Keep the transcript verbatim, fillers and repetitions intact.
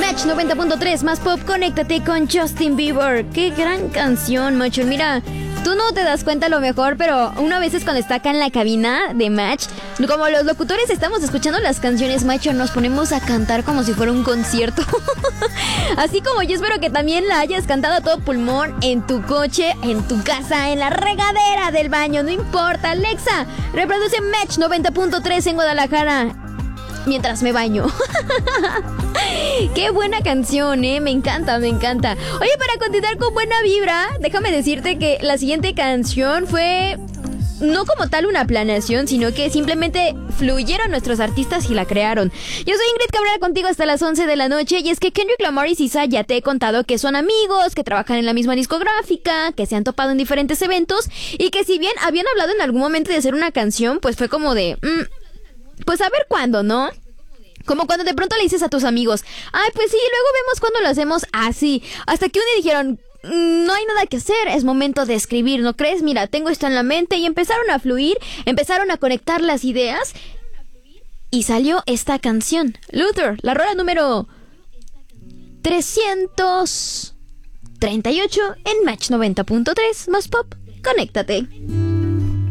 Match noventa punto tres, más pop, conéctate con Justin Bieber. Qué gran canción, macho. Mira, tú no te das cuenta a lo mejor, pero una vez es cuando está acá en la cabina de Match, como los locutores estamos escuchando las canciones, macho, nos ponemos a cantar como si fuera un concierto. Así como yo espero que también la hayas cantado a todo pulmón en tu coche, en tu casa, en la regadera del baño, no importa. Alexa, reproduce Match noventa punto tres en Guadalajara mientras me baño. Qué buena canción, eh, me encanta, me encanta. Oye, para continuar con buena vibra, déjame decirte que la siguiente canción fue no como tal una planeación, sino que simplemente fluyeron nuestros artistas y la crearon. Yo soy Ingrid Cabrera, contigo hasta las once de la noche, y es que Kendrick Lamar y Sisa ya te he contado que son amigos, que trabajan en la misma discográfica, que se han topado en diferentes eventos, y que si bien habían hablado en algún momento de hacer una canción, pues fue como de... Mmm, pues a ver cuándo, ¿no? Como cuando de pronto le dices a tus amigos, ay, pues sí, luego vemos cuándo lo hacemos así. Hasta que un día dijeron, no hay nada que hacer, es momento de escribir, ¿no crees? Mira, tengo esto en la mente, y empezaron a fluir, empezaron a conectar las ideas, y salió esta canción, Luther, la rola número trescientos treinta y ocho en Match noventa punto tres, más pop, conéctate.